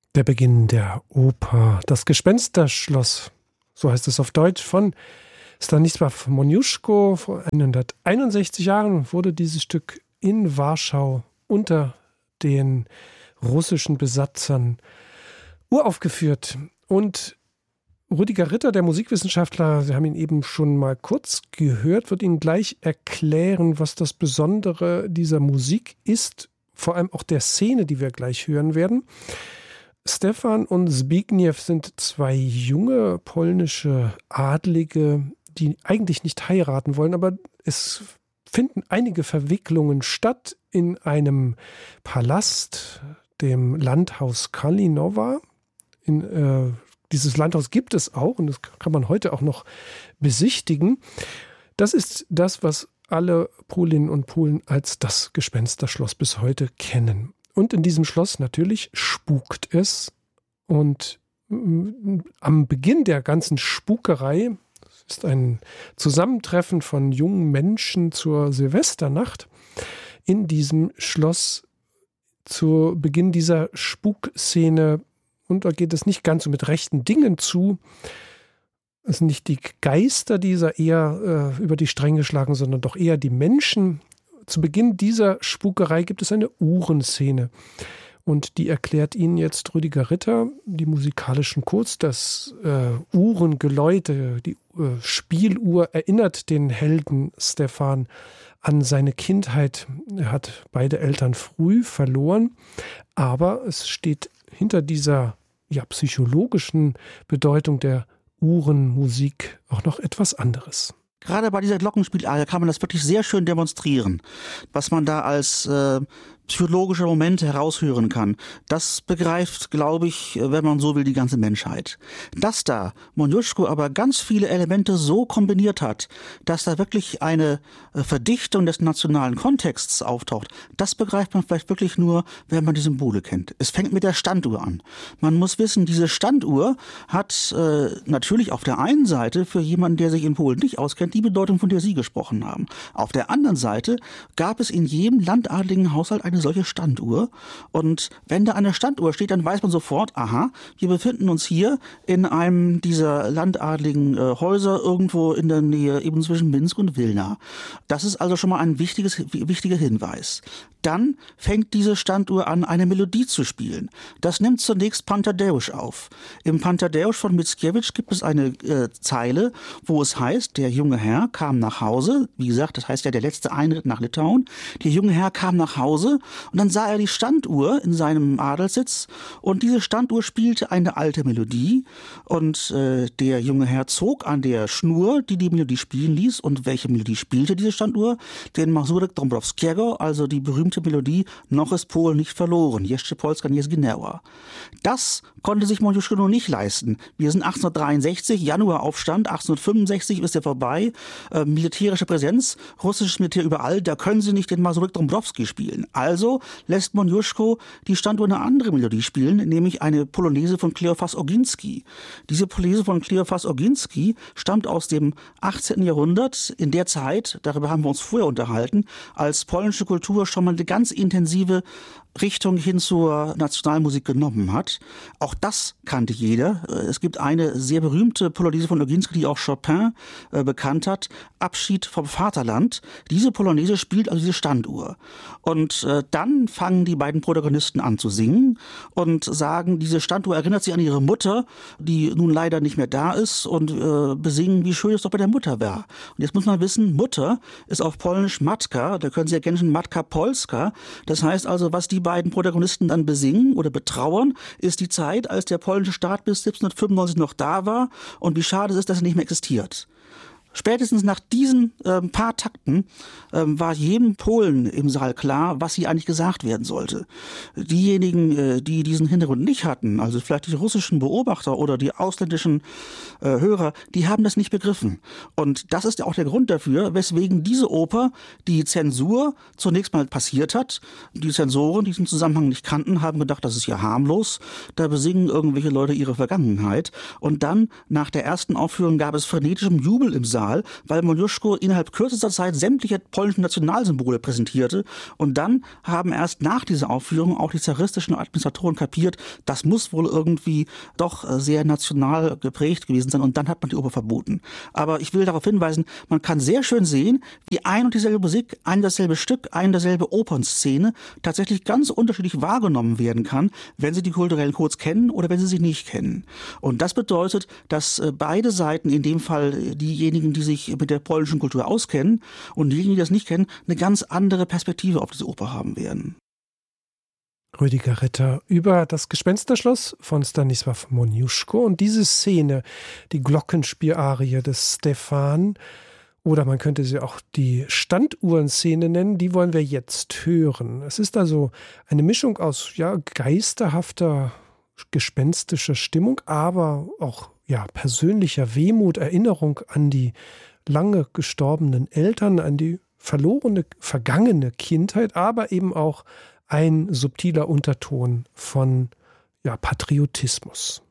Der Beginn der Oper Das Gespensterschloss, so heißt es auf Deutsch, von Stanisław Moniuszko. Vor 161 Jahren wurde dieses Stück in Warschau unter den russischen Besatzern uraufgeführt. Und Rüdiger Ritter, der Musikwissenschaftler, Sie haben ihn eben schon mal kurz gehört, wird Ihnen gleich erklären, was das Besondere dieser Musik ist, vor allem auch der Szene, die wir gleich hören werden. Stefan und Zbigniew sind zwei junge polnische Adlige, die eigentlich nicht heiraten wollen, aber es finden einige Verwicklungen statt in einem Palast, dem Landhaus Kalinowa. Dieses Landhaus gibt es auch und das kann man heute auch noch besichtigen. Das ist das, was alle Polinnen und Polen als das Gespensterschloss bis heute kennen. Und in diesem Schloss natürlich spukt es. Und am Beginn der ganzen Spukerei, das ist ein Zusammentreffen von jungen Menschen zur Silvesternacht, in diesem Schloss zu Beginn dieser Spukszene. Und da geht es nicht ganz so mit rechten Dingen zu. Es sind nicht die Geister, die eher über die Stränge schlagen, sondern doch eher die Menschen. Zu Beginn dieser Spukerei gibt es eine Uhrenszene. Und die erklärt Ihnen jetzt Rüdiger Ritter, die musikalischen Codes, das Uhrengeläute, die Spieluhr erinnert den Helden Stefan an seine Kindheit. Er hat beide Eltern früh verloren, aber es steht hinter dieser psychologischen Bedeutung der Uhrenmusik auch noch etwas anderes. Gerade bei dieser Glockenspielarie kann man das wirklich sehr schön demonstrieren, was man da als psychologische Momente heraushören kann. Das begreift, glaube ich, wenn man so will, die ganze Menschheit. Dass da Moniuszko aber ganz viele Elemente so kombiniert hat, dass da wirklich eine Verdichtung des nationalen Kontexts auftaucht, das begreift man vielleicht wirklich nur, wenn man die Symbole kennt. Es fängt mit der Standuhr an. Man muss wissen, diese Standuhr hat natürlich auf der einen Seite für jemanden, der sich in Polen nicht auskennt, die Bedeutung, von der Sie gesprochen haben. Auf der anderen Seite gab es in jedem landadligen Haushalt eine solche Standuhr. Und wenn da eine Standuhr steht, dann weiß man sofort, aha, wir befinden uns hier in einem dieser landadligen Häuser irgendwo in der Nähe, eben zwischen Minsk und Wilna. Das ist also schon mal ein wichtiger Hinweis. Dann fängt diese Standuhr an, eine Melodie zu spielen. Das nimmt zunächst Pantadeusz auf. Im Pantadeusz von Mickiewicz gibt es eine Zeile, wo es heißt, der junge Herr kam nach Hause. Wie gesagt, das heißt ja der letzte Einritt nach Litauen. Der junge Herr kam nach Hause und dann sah er die Standuhr in seinem Adelssitz und diese Standuhr spielte eine alte Melodie und der junge Herr zog an der Schnur, die die Melodie spielen ließ. Und welche Melodie spielte diese Standuhr? Den Mazurek Dąbrowskiego, also die berühmte Melodie Noch ist Polen nicht verloren, Jeszcze Polska nie zginęła. Das konnte sich Moniuszko noch nicht leisten. Wir sind 1863, Januaraufstand, 1865 ist er vorbei, militärische Präsenz, russisches Militär überall, da können sie nicht den Mazurek Dąbrowski spielen. Also lässt Moniuszko die Standuhr eine andere Melodie spielen, nämlich eine Polonaise von Kleofas Ogiński. Diese Polonaise von Kleofas Ogiński stammt aus dem 18. Jahrhundert, in der Zeit, darüber haben wir uns vorher unterhalten, als polnische Kultur schon mal eine ganz intensive Richtung hin zur Nationalmusik genommen hat. Auch das kannte jeder. Es gibt eine sehr berühmte Polonaise von Ogiński, die auch Chopin bekannt hat, Abschied vom Vaterland. Diese Polonaise spielt also diese Standuhr. Und dann fangen die beiden Protagonisten an zu singen und sagen, diese Standuhr erinnert sie an ihre Mutter, die nun leider nicht mehr da ist, und besingen, wie schön es doch bei der Mutter war. Und jetzt muss man wissen, Mutter ist auf Polnisch Matka, da können Sie erkennen, Matka Polska. Das heißt also, was die beiden Protagonisten dann besingen oder betrauern, ist die Zeit, als der polnische Staat bis 1795 noch da war und wie schade es ist, dass er nicht mehr existiert. Spätestens nach diesen paar Takten war jedem Polen im Saal klar, was hier eigentlich gesagt werden sollte. Diejenigen, die diesen Hintergrund nicht hatten, also vielleicht die russischen Beobachter oder die ausländischen Hörer, die haben das nicht begriffen. Und das ist ja auch der Grund dafür, weswegen diese Oper die Zensur zunächst mal passiert hat. Die Zensoren, die diesen Zusammenhang nicht kannten, haben gedacht, das ist ja harmlos. Da besingen irgendwelche Leute ihre Vergangenheit. Und dann, nach der ersten Aufführung, gab es frenetischem Jubel im Saal. brutal, weil Moniuszko innerhalb kürzester Zeit sämtliche polnischen Nationalsymbole präsentierte und dann haben erst nach dieser Aufführung auch die zaristischen Administratoren kapiert, das muss wohl irgendwie doch sehr national geprägt gewesen sein und dann hat man die Oper verboten. Aber ich will darauf hinweisen, man kann sehr schön sehen, wie ein und dieselbe Musik, ein und dasselbe Stück, ein und dasselbe Opernszene tatsächlich ganz unterschiedlich wahrgenommen werden kann, wenn Sie die kulturellen Codes kennen oder wenn Sie sie nicht kennen. Und das bedeutet, dass beide Seiten, in dem Fall diejenigen, die sich mit der polnischen Kultur auskennen und diejenigen, die das nicht kennen, eine ganz andere Perspektive auf diese Oper haben werden. Rüdiger Ritter über das Gespensterschloss von Stanisław Moniuszko und diese Szene, die Glockenspielarie des Stefan, oder man könnte sie auch die Standuhrenszene nennen, die wollen wir jetzt hören. Es ist also eine Mischung aus geisterhafter, gespenstischer Stimmung, aber auch persönlicher Wehmut, Erinnerung an die lange gestorbenen Eltern, an die verlorene, vergangene Kindheit, aber eben auch ein subtiler Unterton von Patriotismus.